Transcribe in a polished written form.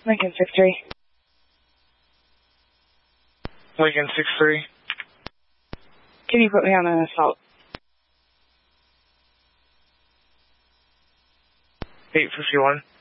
Lincoln 6-3. Lincoln 6-3. Can you put me on an assault? 851.